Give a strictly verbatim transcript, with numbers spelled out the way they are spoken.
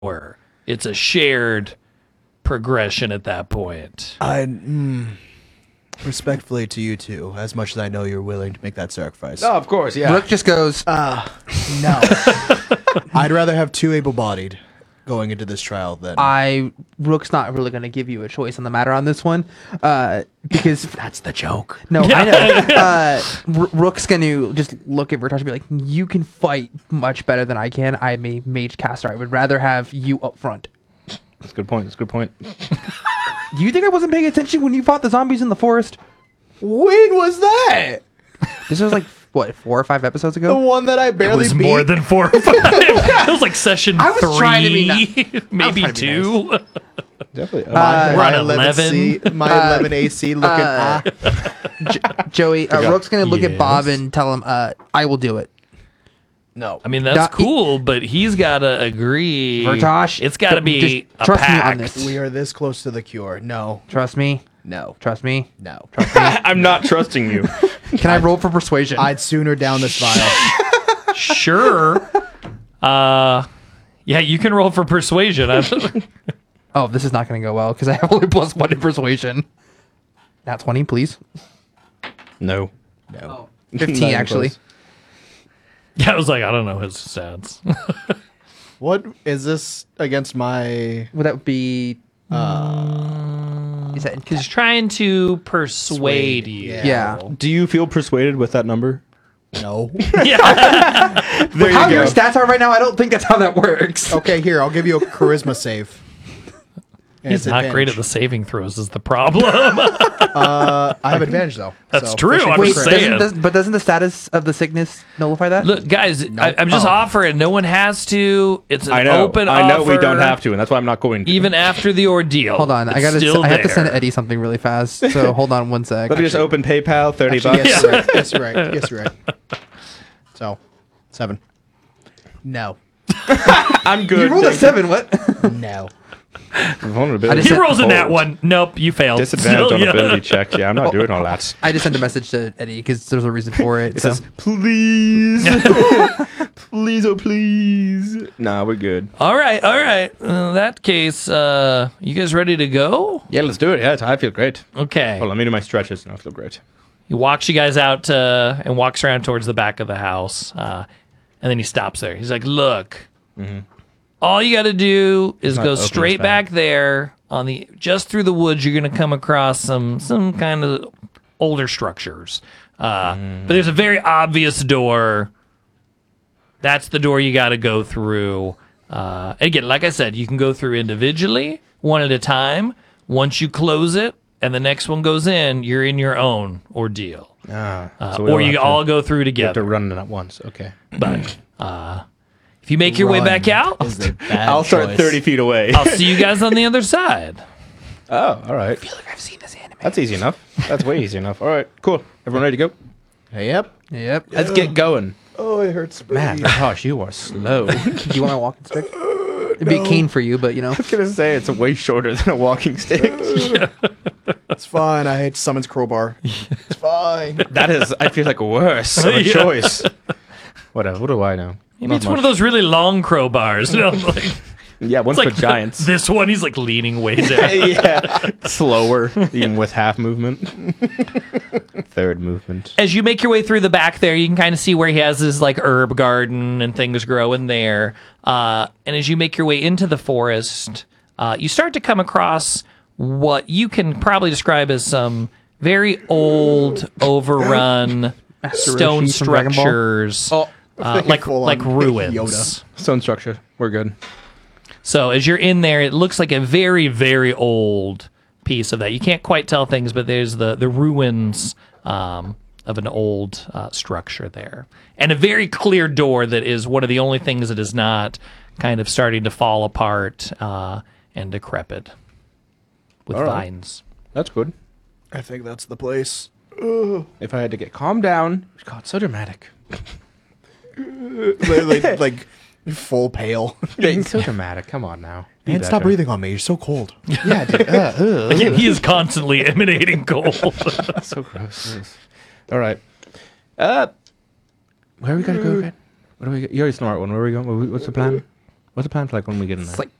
or it's a shared progression at that point. I mm, respectfully to you two, as much as I know you're willing to make that sacrifice. Oh, of course, yeah. Rook just goes, Uh, no. I'd rather have two able-bodied going into this trial than I Rook's not really going to give you a choice on the matter on this one, uh, because that's the joke. no, I know. Uh, R- Rook's going to just look at Vertosh and be like, "You can fight much better than I can. I'm a mage caster. I would rather have you up front." That's a good point. That's a good point. Do you think I wasn't paying attention when you fought the zombies in the forest? When was that? This was like what, four or five episodes The ago? one that I It barely was beat? more than four or five. It was like session I was three, trying to be ni- maybe trying to be two. Definitely. my, Uh, my We're on eleven C, my Uh, eleven A C looking uh, ah. Joey, uh, Rook's going to look at Bob Yes. and tell him, uh, "I will do it." No. I mean, that's Now, cool, but he's got to agree. Vertosh, it's got to just be a trust me on pact. this. We are this close to the cure. No. Trust me. No. Trust me. No. I'm not trusting you. Can I roll for persuasion? I'd sooner down this vial. Sure. Uh, yeah, you can roll for persuasion. I'm- Oh, this is not going to go well because I have only plus one in persuasion. Not twenty, please. No. No. Fifteen, Not even actually. close. yeah, I was like, I don't know his stats. What is this against my Would that be? Is that Because he's trying to persuade Persuade, you. yeah. Yeah. Do you feel persuaded with that number? no? Yeah. There how you your go. stats are right now? I don't think that's how that works. Okay, here, I'll give you a charisma save. And He's it's not great at advantage. the saving throws is the problem. Uh, I have advantage though. That's so true, fishing I'm for just crit. saying. Doesn't, does, but doesn't the status of the sickness nullify that? Look, guys, I, I'm just Oh. offering. No one has to. It's an I know. open I know we offer, don't have to, and that's why I'm not going to. Even after the ordeal. Hold on, I It's gotta. still I have to send there. Eddie something really fast. So hold on one sec. Let me just open PayPal, thirty Actually, bucks. yes, you're right. Yes, you're right. Yes, you're right. So, seven. No. I'm good. You rolled a thank seven. What? No. Vulnerability. I just He said- rolls in that Hold. one. Nope, you failed. Disadvantage Still, on yeah. ability checks. Yeah, I'm not doing all that. I just sent a message to Eddie because there's a reason for it. It so. says, please. please, oh, please. Nah, we're good. All right, all right. In that case, uh, you guys ready to go? Yeah, let's do it. Yeah, I feel great. Okay. Hold on, let me do my stretches and I feel great. He walks you guys out uh, and walks around towards the back of the house. Uh, and then he stops there. He's like, look, all you got to do is not go opening straight his back bag. there on the just through the woods. You're going to come across some some kind of older structures. Uh, But there's a very obvious door. That's the door you got to go through. Uh, again, like I said, you can go through individually, one at a time. Once you close it and the next one goes in, you're in your own ordeal. Ah, Uh, so we or don't you have to- all go through we have to together. run it at once. Okay. But uh, if you make your way Run back out, is a bad I'll start choice. thirty feet away. I'll see you guys on the other side. Oh, all right. feel like I've seen this anime. That's easy enough. That's way easy enough. All right, cool. Everyone ready to go? Hey, yep. Yep. Let's get going. Oh, it hurts. Man, gosh, you are slow. I Do you want my walking stick? It'd be a cane for you, but you know. was gonna say it's way shorter than a walking stick. It's fine. I hate summons crowbar. It's fine. That is, I feel like worse of a Yeah. choice. Whatever. What do I know? Maybe it's one of those really long crowbars. You know, like, Yeah, one's it's like for giants. This one, he's like leaning way down. Yeah, slower, even with half movement. Third movement. As you make your way through the back there, you can kind of see where he has his like herb garden and things growing there. Uh, and as you make your way into the forest, uh, you start to come across what you can probably describe as some very old, overrun stone Roshi from Dragon Ball? structures, Oh, uh, like full on like ruins. Yoda. Stone structure. We're good. So as you're in there, it looks like a very, very old piece of that. You can't quite tell things, but there's the the ruins um, of an old uh, structure there, and a very clear door that is one of the only things that is not kind of starting to fall apart uh, and decrepit with All right. vines. That's good. I think that's the place. If I had to get calmed down, God, it's so dramatic. Literally, like, full pale. It's so dramatic. Come on now. Be Man, stop better. breathing on me. You're so cold. Yeah, dude. Uh, ugh. Again, he is constantly emanating cold. So gross. All right. Uh, where are we gonna go again? What are we? You're a smart one. Where are we going? What- What's the plan? What's the path like when we get in there? It's like